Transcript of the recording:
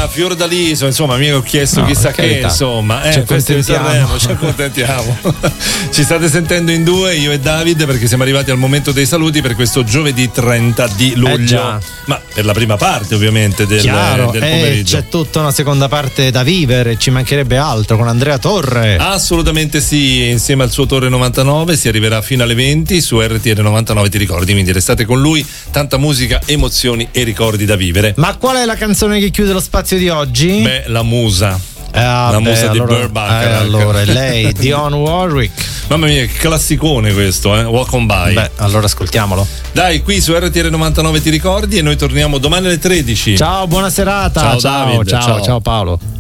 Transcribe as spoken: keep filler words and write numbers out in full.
a Fiordaliso, insomma, mi ho chiesto no, chissà che, insomma, eh, questo di Sanremo, ci accontentiamo. Ci state sentendo in due, io e David, perché siamo arrivati al momento dei saluti per questo giovedì trenta di luglio. Eh ma per la prima parte, ovviamente, del, Chiaro, del eh, pomeriggio. C'è tutta una seconda parte da vivere, ci mancherebbe altro, con Andrea Torre. Assolutamente sì, insieme al suo Torre novantanove si arriverà fino alle venti su R T L novantanove, ti ricordi, quindi restate con lui, tanta musica, emozioni e ricordi da vivere. Ma qual è la canzone che chiude lo spazio di oggi? Beh, la musa. Ah, la beh, musa allora, di Burt Bacharach. Eh, allora è lei, Dionne Warwick. Mamma mia, che classicone questo, eh? Walk on by. Beh, allora ascoltiamolo. Dai, qui su R T L novantanove ti ricordi, e noi torniamo domani alle tredici. Ciao, buona serata. Ciao, ciao, David, ciao, ciao, ciao Paolo.